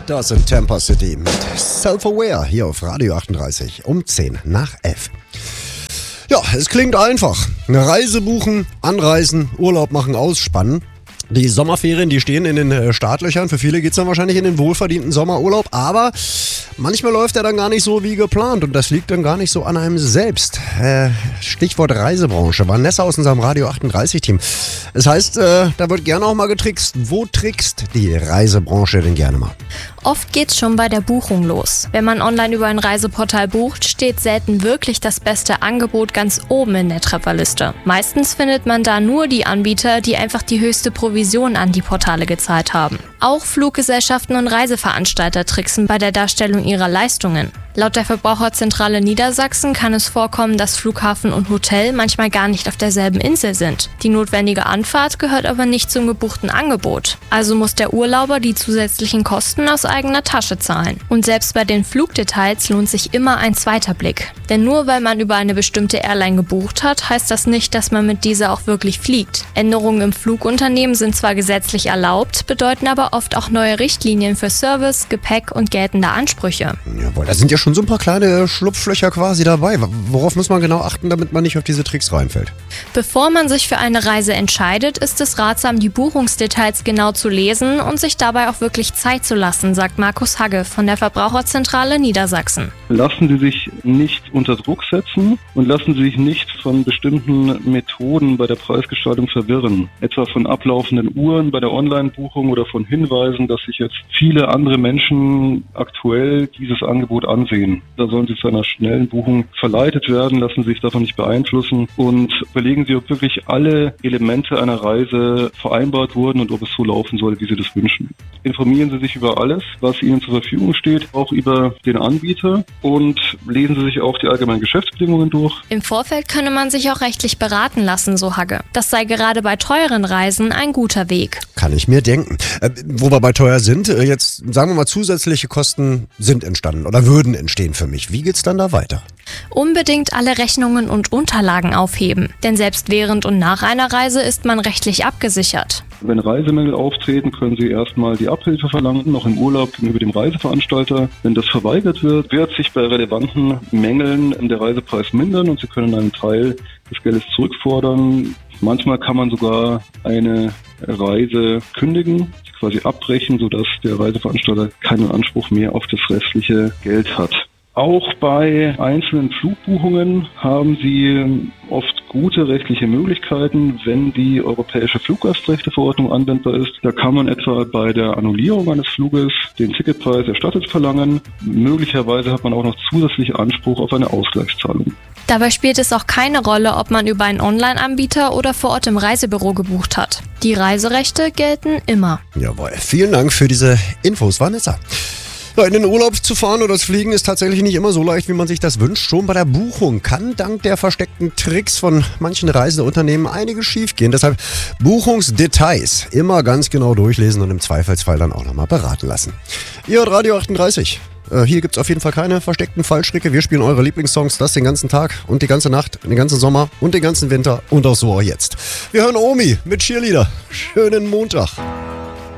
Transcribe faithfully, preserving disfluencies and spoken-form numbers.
Das in Tampa City mit Self-Aware hier auf Radio achtunddreißig um zehn nach elf. Ja, es klingt einfach. Eine Reise buchen, anreisen, Urlaub machen, ausspannen. Die Sommerferien, die stehen in den Startlöchern. Für viele geht es dann wahrscheinlich in den wohlverdienten Sommerurlaub. Aber manchmal läuft er dann gar nicht so wie geplant. Und das liegt dann gar nicht so an einem selbst. Äh, Stichwort Reisebranche. Vanessa aus unserem Radio achtunddreißig Team. Das heißt, äh, da wird gerne auch mal getrickst. Wo trickst die Reisebranche denn gerne mal? Oft geht's schon bei der Buchung los. Wenn man online über ein Reiseportal bucht, steht selten wirklich das beste Angebot ganz oben in der Trefferliste. Meistens findet man da nur die Anbieter, die einfach die höchste Provision an die Portale gezahlt haben. Auch Fluggesellschaften und Reiseveranstalter tricksen bei der Darstellung ihrer Leistungen. Laut der Verbraucherzentrale Niedersachsen kann es vorkommen, dass Flughafen und Hotel manchmal gar nicht auf derselben Insel sind. Die notwendige Anfahrt gehört aber nicht zum gebuchten Angebot. Also muss der Urlauber die zusätzlichen Kosten aus eigener Tasche zahlen. Und selbst bei den Flugdetails lohnt sich immer ein zweiter Blick. Denn nur weil man über eine bestimmte Airline gebucht hat, heißt das nicht, dass man mit dieser auch wirklich fliegt. Änderungen im Flugunternehmen sind zwar gesetzlich erlaubt, bedeuten aber oft auch neue Richtlinien für Service, Gepäck und geltende Ansprüche. Jawohl, da sind ja schon so ein paar kleine Schlupflöcher quasi dabei. Worauf muss man genau achten, damit man nicht auf diese Tricks reinfällt? Bevor man sich für eine Reise entscheidet, ist es ratsam, die Buchungsdetails genau zu lesen und sich dabei auch wirklich Zeit zu lassen, sagt Markus Hagge von der Verbraucherzentrale Niedersachsen. Lassen Sie sich nicht unter Druck setzen und lassen Sie sich nicht von bestimmten Methoden bei der Preisgestaltung verwirren. Etwa von ablaufenden Uhren bei der Online-Buchung oder von Hinweisen, dass sich jetzt viele andere Menschen aktuell dieses Angebot ansehen. Da sollen Sie zu einer schnellen Buchung verleitet werden, lassen Sie sich davon nicht beeinflussen und überlegen Sie, ob wirklich alle Elemente einer Reise vereinbart wurden und ob es so laufen soll, wie Sie das wünschen. Informieren Sie sich über alles, was Ihnen zur Verfügung steht, auch über den Anbieter und lesen Sie sich auch die allgemeinen Geschäftsbedingungen durch. Im Vorfeld könne man sich auch rechtlich beraten lassen, so Hagge. Das sei gerade bei teuren Reisen ein guter Weg. Kann ich mir denken. Äh, wo wir bei teuer sind, äh, jetzt sagen wir mal, zusätzliche Kosten sind entstanden oder würden entstehen für mich. Wie geht's dann da weiter? Unbedingt alle Rechnungen und Unterlagen aufheben. Denn selbst während und nach einer Reise ist man rechtlich abgesichert. Wenn Reisemängel auftreten, können Sie erstmal die Abhilfe verlangen, noch im Urlaub gegenüber dem Reiseveranstalter. Wenn das verweigert wird, wird sich bei relevanten Mängeln der Reisepreis mindern und Sie können einen Teil des Geldes zurückfordern. Manchmal kann man sogar eine Reise kündigen, quasi abbrechen, sodass der Reiseveranstalter keinen Anspruch mehr auf das restliche Geld hat. Auch bei einzelnen Flugbuchungen haben Sie oft gute rechtliche Möglichkeiten, wenn die europäische Fluggastrechteverordnung anwendbar ist. Da kann man etwa bei der Annullierung eines Fluges den Ticketpreis erstattet verlangen. Möglicherweise hat man auch noch zusätzlich Anspruch auf eine Ausgleichszahlung. Dabei spielt es auch keine Rolle, ob man über einen Online-Anbieter oder vor Ort im Reisebüro gebucht hat. Die Reiserechte gelten immer. Jawohl, vielen Dank für diese Infos, Vanessa. Ja, in den Urlaub zu fahren oder das Fliegen ist tatsächlich nicht immer so leicht, wie man sich das wünscht. Schon bei der Buchung kann dank der versteckten Tricks von manchen Reiseunternehmen einiges schiefgehen. Deshalb Buchungsdetails immer ganz genau durchlesen und im Zweifelsfall dann auch nochmal beraten lassen. Ihr hört Radio achtunddreißig. Äh, hier gibt's auf jeden Fall keine versteckten Fallstricke. Wir spielen eure Lieblingssongs, das den ganzen Tag und die ganze Nacht, den ganzen Sommer und den ganzen Winter und auch so auch jetzt. Wir hören Omi mit Cheerleader. Schönen Montag.